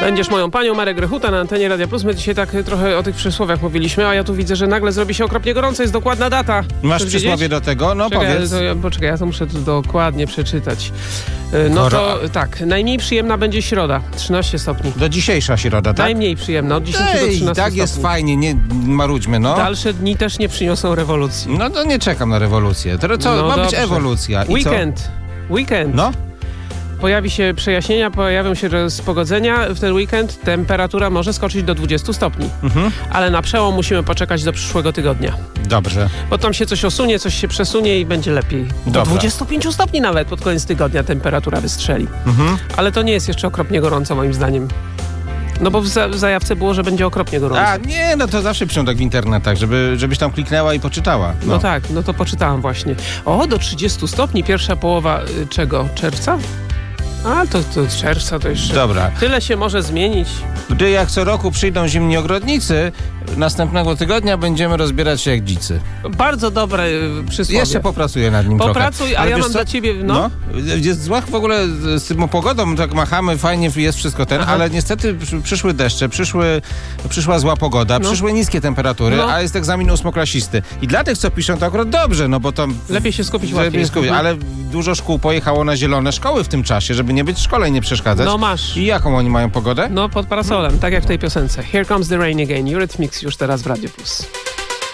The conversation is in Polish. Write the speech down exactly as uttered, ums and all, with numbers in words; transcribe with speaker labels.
Speaker 1: Będziesz moją panią, Marek Grechuta na antenie Radia Plus. My dzisiaj tak trochę o tych przysłowiach mówiliśmy, a ja tu widzę, że nagle zrobi się okropnie gorąco. Jest dokładna data.
Speaker 2: Masz
Speaker 1: Chcesz
Speaker 2: przysłowie
Speaker 1: wiedzieć?
Speaker 2: do tego? No
Speaker 1: Czekaj,
Speaker 2: powiedz.
Speaker 1: to ja, poczekaj, ja to muszę tu dokładnie przeczytać. No to tak, najmniej przyjemna będzie środa, trzynaście stopni.
Speaker 2: Do dzisiejsza środa, tak?
Speaker 1: Najmniej przyjemna, od dziesięciu do
Speaker 2: Ej,
Speaker 1: trzynastu
Speaker 2: tak jest
Speaker 1: stopni.
Speaker 2: fajnie, nie marudźmy, no.
Speaker 1: Dalsze dni też nie przyniosą rewolucji.
Speaker 2: No to nie czekam na rewolucję. To co,
Speaker 1: No
Speaker 2: ma być
Speaker 1: dobrze.
Speaker 2: ewolucja. I
Speaker 1: Weekend.
Speaker 2: co?
Speaker 1: Weekend.
Speaker 2: No.
Speaker 1: Pojawi się przejaśnienia, pojawią się rozpogodzenia. W ten weekend temperatura może skoczyć do dwudziestu stopni.
Speaker 2: Mhm.
Speaker 1: Ale na przełom musimy poczekać do przyszłego tygodnia.
Speaker 2: Dobrze.
Speaker 1: Bo tam się coś osunie, coś się przesunie i będzie lepiej. Do
Speaker 2: Dobra.
Speaker 1: dwudziestu pięciu stopni nawet pod koniec tygodnia temperatura wystrzeli.
Speaker 2: Mhm.
Speaker 1: Ale to nie jest jeszcze okropnie gorąco moim zdaniem. No bo w, za w zajawce było, że będzie okropnie gorąco.
Speaker 2: A nie, no to zawsze piszą tak w internetach, żeby, żebyś tam kliknęła i poczytała.
Speaker 1: No.
Speaker 2: No,
Speaker 1: tak, no to poczytałam właśnie. O, do trzydziestu stopni, pierwsza połowa y, czego? Czerwca? A, to, to czerwca to jeszcze...
Speaker 2: Dobra.
Speaker 1: Tyle się może zmienić.
Speaker 2: Gdy jak co roku przyjdą zimni ogrodnicy, następnego tygodnia będziemy rozbierać się jak dzicy.
Speaker 1: Bardzo dobre y, przysłowie.
Speaker 2: Jeszcze popracuję nad nim
Speaker 1: Popracuj,
Speaker 2: trochę.
Speaker 1: a
Speaker 2: Ale
Speaker 1: ja
Speaker 2: wiesz
Speaker 1: mam
Speaker 2: co?
Speaker 1: dla ciebie... No,
Speaker 2: No, jest zła w ogóle z tą pogodą, tak machamy, fajnie jest wszystko ten,
Speaker 1: Aha.
Speaker 2: ale niestety przy- przyszły deszcze, przyszły, przyszła zła pogoda,
Speaker 1: No.
Speaker 2: przyszły niskie temperatury,
Speaker 1: No.
Speaker 2: a jest egzamin ósmoklasisty. I dla tych, co piszą, to akurat dobrze, no bo to...
Speaker 1: lepiej się skupić
Speaker 2: lepiej
Speaker 1: łatwiej.
Speaker 2: skupić,
Speaker 1: Mhm.
Speaker 2: ale dużo szkół pojechało na zielone szkoły w tym czasie, żeby nie być w szkole i nie przeszkadzać.
Speaker 1: No masz.
Speaker 2: I jaką oni mają pogodę?
Speaker 1: No pod parasolem, tak jak w tej piosence. Here comes the rain again. Eurythmics już teraz w Radio Plus.